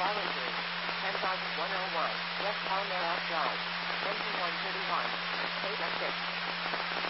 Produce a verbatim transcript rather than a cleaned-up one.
Challenger, ten thousand one oh one, West Palmera Drive, twenty-one thirty-one, eight F six.